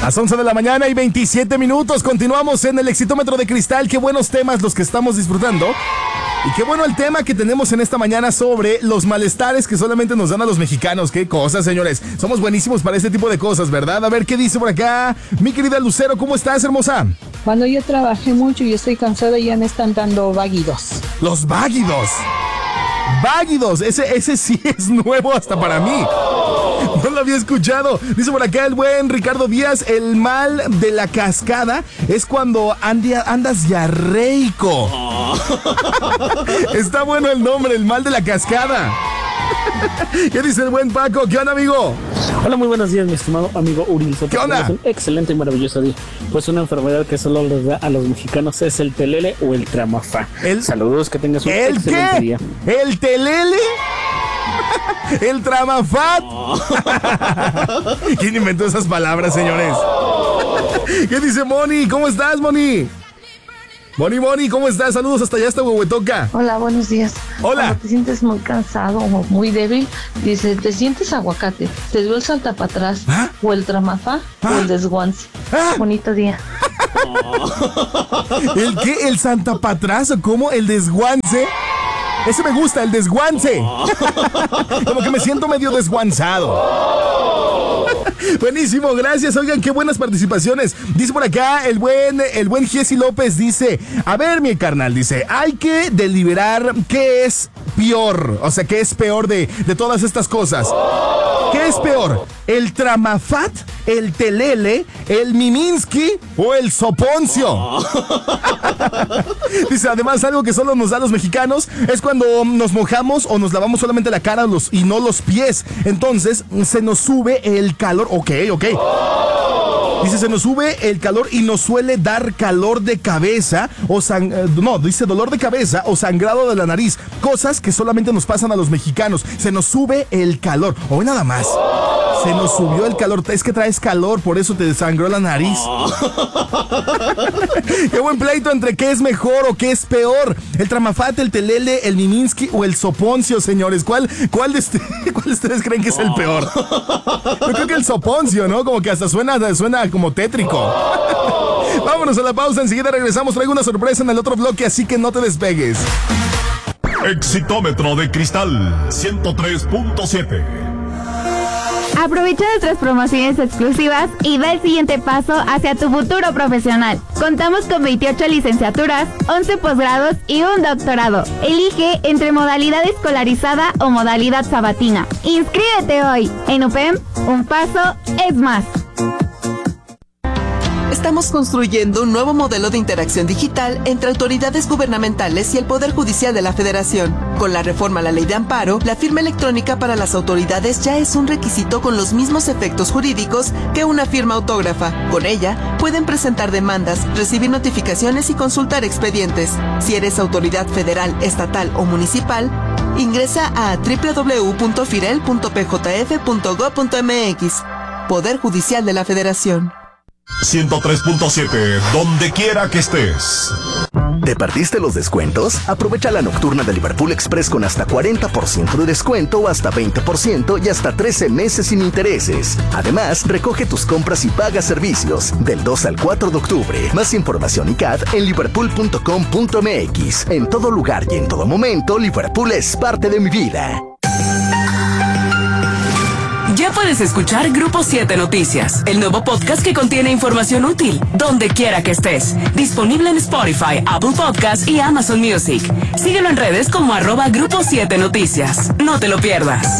Las 11 de la mañana y 27 minutos. Continuamos en el Exitómetro de Cristal. Qué buenos temas los que estamos disfrutando. Y qué bueno el tema que tenemos en esta mañana sobre los malestares que solamente nos dan a los mexicanos. Qué cosas, señores. Somos buenísimos para este tipo de cosas, ¿verdad? A ver qué dice por acá. Mi querida Lucero, ¿cómo estás, hermosa? Cuando yo trabajé mucho y estoy cansada, ya me están dando váguidos. Los váguidos. Váguidos, ese sí es nuevo hasta para mí. No lo había escuchado. Dice por acá el buen Ricardo Díaz, el mal de la cascada es cuando andas diarreico. Está bueno el nombre, el mal de la cascada. ¿Qué dice el buen Paco? ¿Qué onda, amigo? Hola, muy buenos días, mi estimado amigo Uriel Soto. ¿Qué onda? Es un excelente y maravilloso día. Pues una enfermedad que solo les da a los mexicanos es el telele o el tramafá. Saludos, que tengas un excelente día. ¿El telele? ¿El tramafat? ¿Quién inventó esas palabras, señores? ¿Qué dice Moni? ¿Cómo estás, Moni? Moni, ¿cómo estás? Saludos hasta allá, hasta Huehuetoca. Hola, buenos días. Hola. Cuando te sientes muy cansado o muy débil, dice, te sientes aguacate, te duele el salta para atrás, o el tramafá, o el desguance. Bonito día. ¿El qué? ¿El Santa Patraz o cómo? ¿El desguance? Ese me gusta, el desguance. Como que me siento medio desguanzado. Buenísimo, gracias. Oigan, qué buenas participaciones. Dice por acá el buen Jessy López, dice, a ver, mi carnal, dice, hay que deliberar qué es peor. O sea, qué es peor de todas estas cosas. ¿Qué es peor? ¿El tramafat, el telele, el miminsky o el soponcio? Dice, además, algo que solo nos da a los mexicanos es cuando nos mojamos o nos lavamos solamente la cara y no los pies. Entonces, se nos sube el calor. Ok. Dice, se nos sube el calor y nos suele dar calor de cabeza dice dolor de cabeza o sangrado de la nariz. Cosas que solamente nos pasan a los mexicanos. Se nos sube el calor. Hoy nada más. Se nos subió el calor. Es que traes calor, por eso te desangró la nariz. Qué buen pleito entre qué es mejor o qué es peor. El tramafat, el telele, el miminsky o el soponcio, señores. ¿Cuál de ustedes creen que es el peor? Yo creo que el soponcio, ¿no? Como que hasta suena como tétrico. Vámonos a la pausa, enseguida regresamos. Traigo una sorpresa en el otro bloque, así que no te despegues. Exitómetro de Cristal 103.7. Aprovecha nuestras promociones exclusivas y da el siguiente paso hacia tu futuro profesional. Contamos con 28 licenciaturas, 11 posgrados y un doctorado. Elige entre modalidad escolarizada o modalidad sabatina. ¡Inscríbete hoy! En UPEM, un paso es más. Estamos construyendo un nuevo modelo de interacción digital entre autoridades gubernamentales y el Poder Judicial de la Federación. Con la reforma a la Ley de Amparo, la firma electrónica para las autoridades ya es un requisito con los mismos efectos jurídicos que una firma autógrafa. Con ella, pueden presentar demandas, recibir notificaciones y consultar expedientes. Si eres autoridad federal, estatal o municipal, ingresa a www.firel.pjf.gov.mx. Poder Judicial de la Federación. 103.7, donde quiera que estés. ¿Te perdiste los descuentos? Aprovecha la nocturna de Liverpool Express con hasta 40% de descuento o hasta 20% y hasta 13 meses sin intereses. Además, recoge tus compras y paga servicios del 2 al 4 de octubre. Más información y CAD en liverpool.com.mx. En todo lugar y en todo momento, Liverpool es parte de mi vida. Ya puedes escuchar Grupo 7 Noticias, el nuevo podcast que contiene información útil, donde quiera que estés. Disponible en Spotify, Apple Podcasts y Amazon Music. Síguelo en redes como @Grupo 7 Noticias. No te lo pierdas.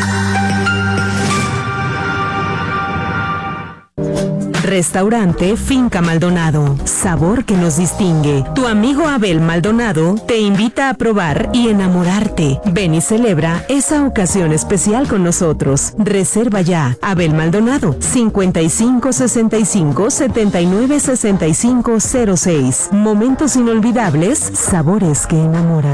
Restaurante Finca Maldonado, sabor que nos distingue. Tu amigo Abel Maldonado te invita a probar y enamorarte. Ven y celebra esa ocasión especial con nosotros. Reserva ya. Abel Maldonado, 5565-796506. Momentos inolvidables, sabores que enamoran.